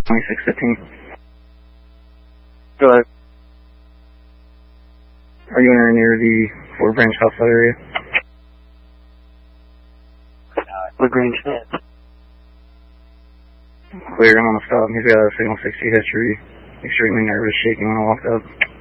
2615. Go ahead. Are you in or near the Fort Branch house area? LaGrange. Clear, I'm on the stop. He's got a signal 60 history. Extremely nervous, shaking when I walked up.